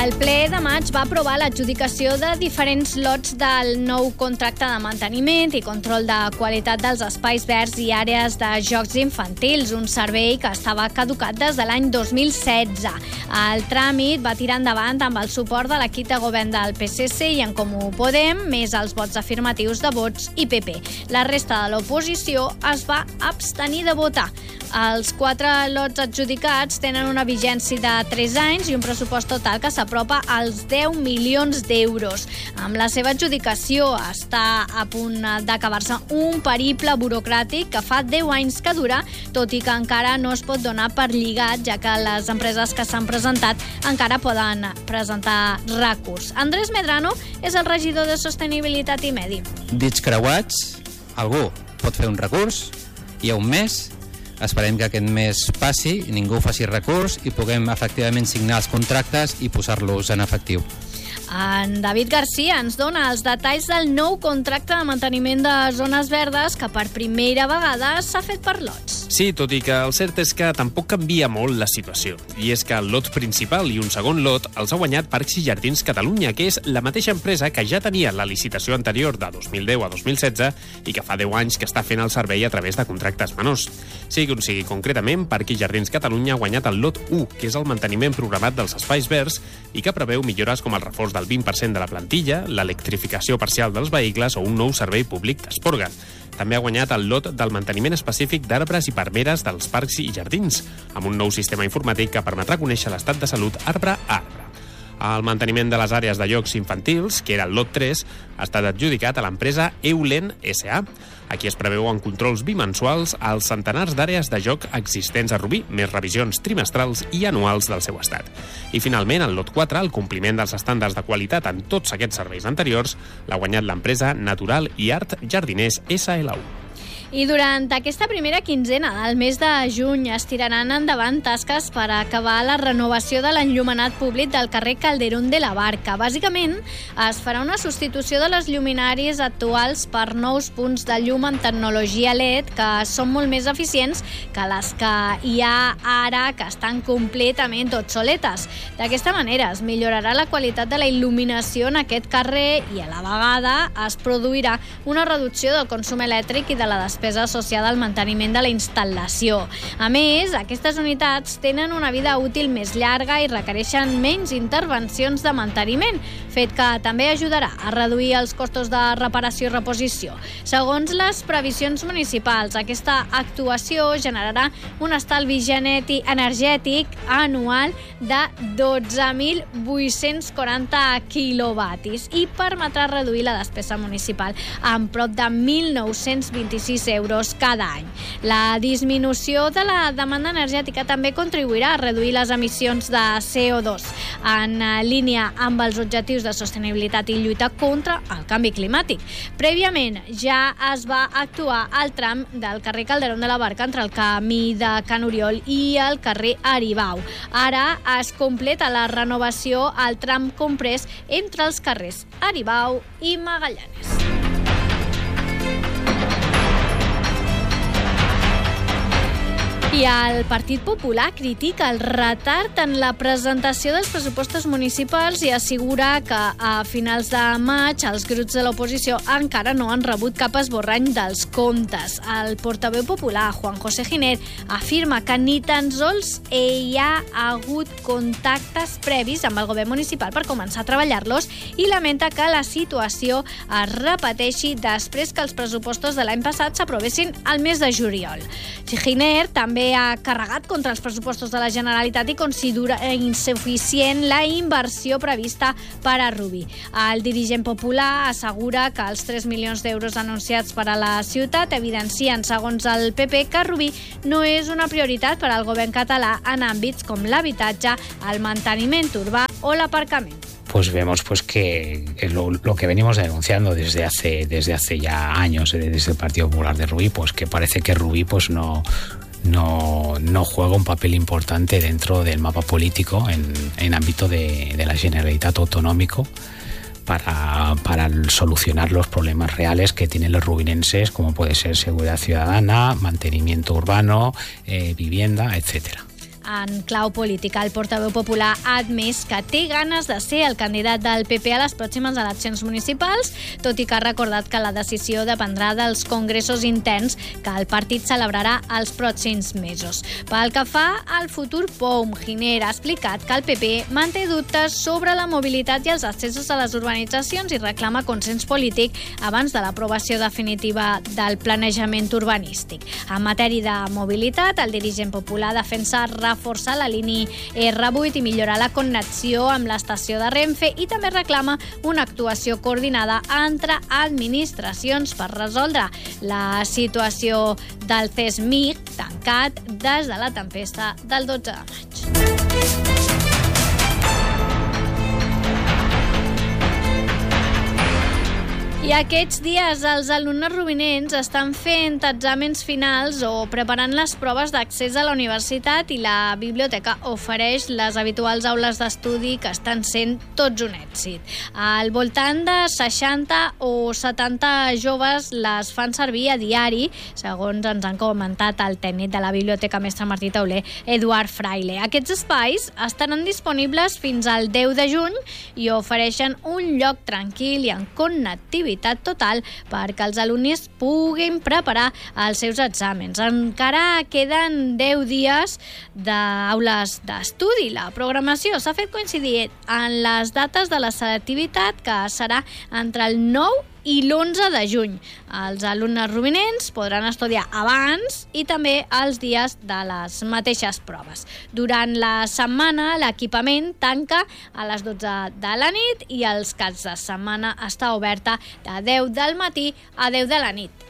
El ple de maig va aprovar l'adjudicació de diferents lots del nou contracte de manteniment i control de qualitat dels espais verds i àrees de jocs infantils, un servei que estava caducat des de l'any 2016. El tràmit va tirar endavant amb el suport de l'equip de govern del PSC i en Comú Podem, més els vots afirmatius de Vox i PP. La resta de l'oposició es va abstenir de votar. Els 4 lots adjudicats tenen una vigència de 3 anys i un pressupost total que s'apropa als 10 milions d'euros. Amb la seva adjudicació està a punt d'acabar-se un periple burocràtic que fa 10 anys que dura, tot i que encara no es pot donar per lligat, ja que les empreses que s'han presentat encara poden presentar recurs. Andrés Medrano és el regidor de Sostenibilitat i Medi. Dits creuats, algú pot fer un recurs, hi ha un mes. Esperem que aquest mes passi, ningú faci recurs i puguem efectivament signar els contractes i posar-los en efectiu. En David Garcia ens dona els detalls del nou contracte de manteniment de zones verdes que per primera vegada s'ha fet per lots. Sí, tot i que el cert és que tampoc canvia molt la situació. I és que el lot principal i un segon lot els ha guanyat Parcs i Jardins Catalunya, que és la mateixa empresa que ja tenia la licitació anterior de 2010 a 2016 i que fa 10 anys que està fent el servei a través de contractes menors. Sigui com sigui, concretament, Parcs i Jardins Catalunya ha guanyat el lot 1, que és el manteniment programat dels espais verds i que preveu millores com el reforç del 20% de la plantilla, l'electrificació parcial dels vehicles o un nou servei públic d'esporga. També ha guanyat el lot del manteniment específic d'arbres i palmeres dels parcs i jardins, amb un nou sistema informàtic que permetrà conèixer l'estat de salut arbre a arbre. El manteniment de les àrees de jocs infantils, que era el lot 3, ha estat adjudicat a l'empresa Eulen S.A. Aquí es preveuen controls bimensuals als centenars d'àrees de joc existents a Rubí, més revisions trimestrals i anuals del seu estat. I finalment, el lot 4, el compliment dels estàndards de qualitat en tots aquests serveis anteriors, l'ha guanyat l'empresa Natural i Art Jardiners SLU. I durant aquesta primera quinzena del mes de juny es tiraran endavant tasques per acabar la renovació de l'enllumenat públic del carrer Calderón de la Barca. Bàsicament, es farà una substitució de les lluminàries actuals per nous punts de llum amb tecnologia LED que són molt més eficients que les que hi ha ara, que estan completament obsoletes. D'aquesta manera es millorarà la qualitat de la il·luminació en aquest carrer i a la vegada es produirà una reducció del consum elèctric i de la despesa associada al manteniment de la instal·lació. A més, aquestes unitats tenen una vida útil més llarga i requereixen menys intervencions de manteniment, fet que també ajudarà a reduir els costos de reparació i reposició. Segons les previsions municipals, aquesta actuació generarà un estalvi energètic anual de 12.840 quilowatis i permetrà reduir la despesa municipal en prop de 1.926 euros cada any. La disminució de la demanda energètica també contribuirà a reduir les emissions de CO2 en línia amb els objectius de sostenibilitat i lluita contra el canvi climàtic. Prèviament ja es va actuar al tram del carrer Calderón de la Barca entre el camí de Can Oriol i el carrer Aribau. Ara es completa la renovació al tram comprès entre els carrers Aribau i Magallanes. I el Partit Popular critica el retard en la presentació dels pressupostos municipals i assegura que a finals de maig els grups de l'oposició encara no han rebut cap esborrany dels comptes. El portaveu popular, Juan José Giner, afirma que ni tan sols hi ha hagut contactes previs amb el govern municipal per començar a treballar-los i lamenta que la situació es repeteixi després que els pressupostos de l'any passat s'aprovessin al mes de juliol. Giner també ha carregat contra els pressupostos de la Generalitat i considera insuficient la inversió prevista per a Rubí. El dirigent popular assegura que els 3 milions d'euros anunciats per a la ciutat evidencien, segons el PP, que Rubí no és una prioritat per al govern català en àmbits com l'habitatge, el manteniment urbà o l'aparcament. Pues vemos que lo que venimos denunciando desde hace ya años desde el Partido Popular de Rubí, pues que parece que Rubí pues no juega un papel importante dentro del mapa político en ámbito de la Generalitat autonómico para solucionar los problemas reales que tienen los rubinenses, como puede ser seguridad ciudadana, mantenimiento urbano, vivienda, etcétera. En clau política, el portaveu popular ha admès que té ganes de ser el candidat del PP a les pròximes eleccions municipals, tot i que ha recordat que la decisió dependrà dels congressos interns que el partit celebrarà els pròxims mesos. Pel que fa al futur POUM, Giner ha explicat que el PP manté dubtes sobre la mobilitat i els accessos a les urbanitzacions i reclama consens polític abans de l'aprovació definitiva del planejament urbanístic. En matèria de mobilitat, el dirigent popular defensa reforçar la línia R8 i millorar la connexió amb l'estació de Renfe i també reclama una actuació coordinada entre administracions per resoldre la situació del CESMIC tancat des de la tempesta del 12 de maig. I aquests dies els alumnes rubinencs estan fent exàmens finals o preparant les proves d'accés a la universitat i la biblioteca ofereix les habituals aules d'estudi que estan sent tots un èxit. Al voltant de 60 o 70 joves les fan servir a diari, segons ens han comentat el tècnic de la Biblioteca Mestre Martí Tauler, Eduard Fraile. Aquests espais estaran disponibles fins al 10 de juny i ofereixen un lloc tranquil i en connectivitat total perquè els alumnes puguin preparar els seus exàmens. Encara queden 10 dies d'aules d'estudi. La programació s'ha fet coincidir en les dates de la selectivitat, que serà entre el 9 i l'11 de juny. Els alumnes rubinencs podran estudiar abans i també els dies de les mateixes proves. Durant la setmana, l'equipament tanca a les 12 de la nit i els caps de setmana està oberta de 10 del matí a 10 de la nit.